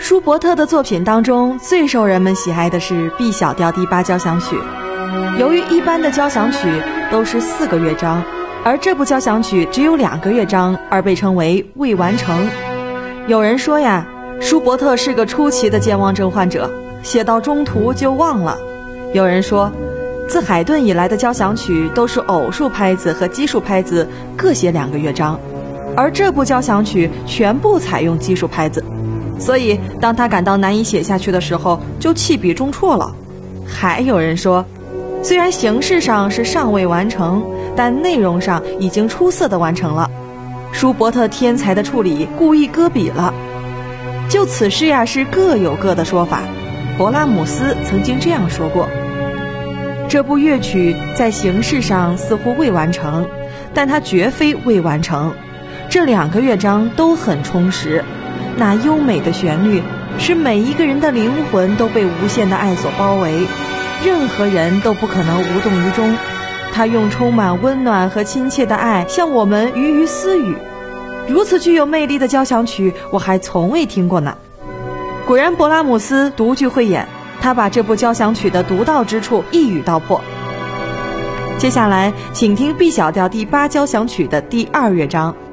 舒伯特的作品当中，最受人们喜爱的是 B 小调第8交响曲。由于一般的交响曲都是4个乐章，而这部交响曲只有2个乐章，而被称为未完成。有人说呀，舒伯特是个出奇的健忘症患者，写到中途就忘了。有人说，自海顿以来的交响曲都是偶数拍子和奇数拍子各写2个乐章，而这部交响曲全部采用奇数拍子，所以当他感到难以写下去的时候，就弃笔中辍了。还有人说，虽然形式上是尚未完成，但内容上已经出色地完成了。舒伯特天才的处理故意搁笔了。就此事呀，是各有各的说法。勃拉姆斯曾经这样说过，这部乐曲在形式上似乎未完成，但它绝非未完成。这2个乐章都很充实，那优美的旋律使每一个人的灵魂都被无限的爱所包围，任何人都不可能无动于衷。他用充满温暖和亲切的爱向我们鱼鱼私语，如此具有魅力的交响曲我还从未听过呢。果然勃拉姆斯独具慧眼，他把这部交响曲的独到之处一语道破。接下来请听 B 小调第8交响曲的第2乐章。